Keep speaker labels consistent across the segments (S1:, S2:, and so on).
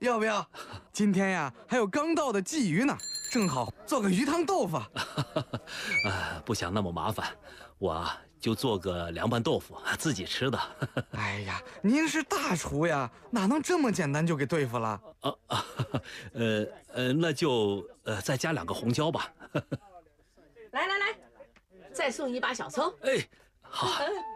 S1: 要不要？今天呀，还有刚到的鲫鱼呢，正好做个鱼汤豆腐。
S2: 不想那么麻烦，我就做个凉拌豆腐，自己吃的。
S1: 哎呀，您是大厨呀，哪能这么简单就给对付了？
S2: 那就再加2个红椒吧。
S3: 来，再送你一把小葱。
S2: 哎，好。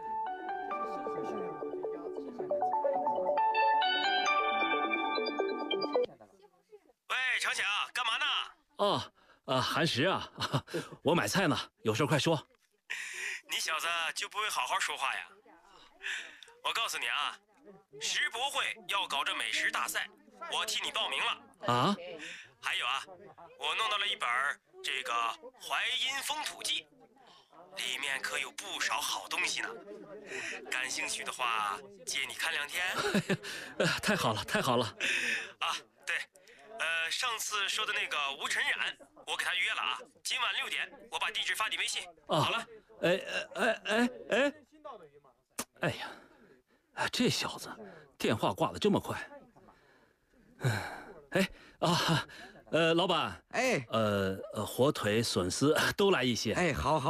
S4: 喂，程晓，干嘛呢？
S2: 韩石啊，我买菜呢，有事快说。
S4: 你小子就不会好好说话呀？我告诉你啊，世博会要搞这美食大赛，我替你报名了。
S2: 啊？
S4: 还有啊，我弄到了一本这个《淮阴风土记》，里面可有不少好东西呢。感兴趣的话，借你看2天。
S2: 太好了，太好了。
S4: 啊，对，上次说的那个吴晨冉，我给他约了啊，今晚6点，我把地址发你微信。好了。
S2: 哎呀，这小子电话挂得这么快。老板，火腿、笋丝都来一些。
S1: 哎，好。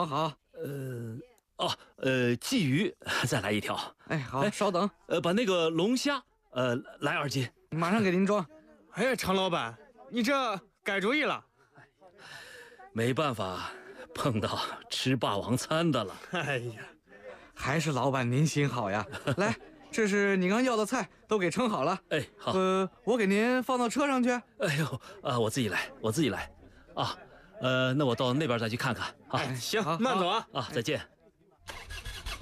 S2: 鲫鱼再来1条。
S1: 哎，好，稍等。
S2: 把那个龙虾，来2斤，
S1: 马上给您装。
S5: 哎，常老板，你这改主意了？
S2: 没办法，碰到吃霸王餐的了。
S5: 哎呀，
S1: 还是老板您心好呀。来，这是你刚要的菜，都给称好了。
S2: 哎，好。
S1: 我给您放到车上去。
S2: 哎呦，我自己来。啊，那我到那边再去看看。
S5: 行，
S1: 好，
S5: 慢走啊。
S2: 再见。